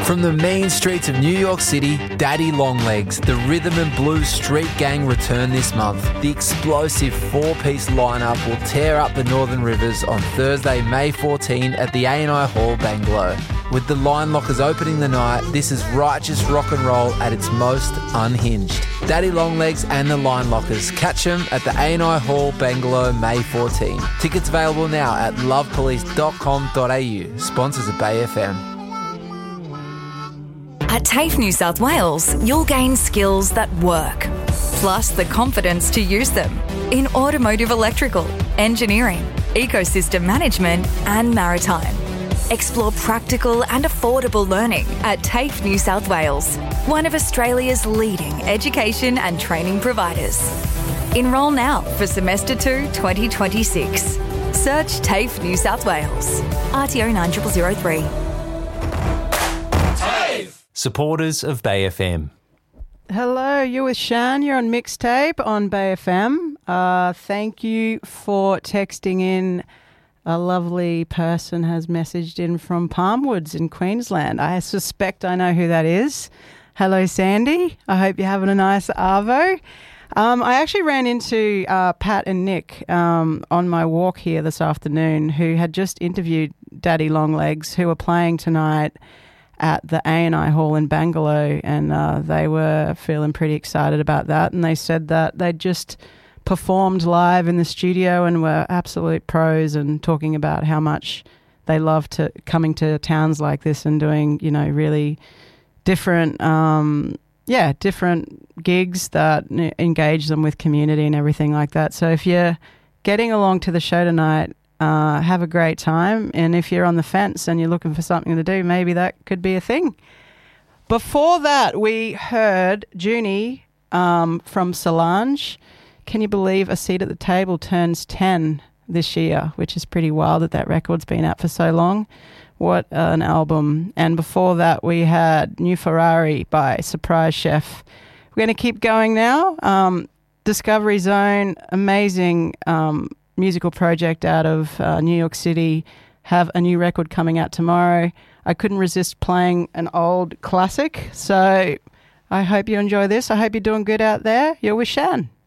From the mean streets of New York City, Daddy Longlegs, the rhythm and blues street gang return this month. The explosive four-piece lineup will tear up the Northern Rivers on Thursday, May 14 at the A&I Hall, Bangalow. With the Line Lockers opening the night, this is righteous rock and roll at its most unhinged. Daddy Longlegs and the Line Lockers. Catch them at the A&I Hall, Bangalow, May 14. Tickets available now at lovepolice.com.au. Sponsors of Bay FM. At TAFE New South Wales, you'll gain skills that work, plus the confidence to use them in automotive electrical, engineering, ecosystem management and maritime. Explore practical and affordable learning at TAFE New South Wales, one of Australia's leading education and training providers. Enrol now for Semester 2 2026. Search TAFE New South Wales. RTO 9003. Supporters of Bay FM. Hello, you're with Shan. You're on Mixtape on Bay FM. Thank you for texting in. A lovely person has messaged in from Palmwoods in Queensland. I suspect I know who that is. Hello, Sandy. I hope you're having a nice arvo. I actually ran into Pat and Nick on my walk here this afternoon, who had just interviewed Daddy Longlegs, who are playing tonight at the A&I Hall in Bangalow, and they were feeling pretty excited about that. And they said that they'd just performed live in the studio and were absolute pros, and talking about how much they love coming to towns like this and doing, really different, different gigs that engage them with community and everything like that. So if you're getting along to the show tonight, have a great time. And if you're on the fence and you're looking for something to do, maybe that could be a thing. Before that, we heard Junie from Solange. Can you believe A Seat at the Table turns 10 this year, which is pretty wild that record's been out for so long. What an album. And before that, we had New Ferrari by Surprise Chef. We're going to keep going now. Discovery Zone, amazing musical project out of New York City, have a new record coming out tomorrow. I couldn't resist playing an old classic, so I hope you enjoy this. I hope you're doing good out there. You're with Shan.